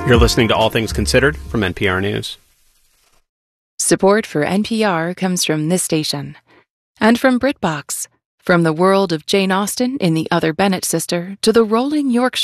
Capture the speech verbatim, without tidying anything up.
You're listening to All Things Considered from N P R News. Support for N P R comes from this station and from BritBox. From the world of Jane Austen in The Other Bennett Sister to the rolling Yorkshire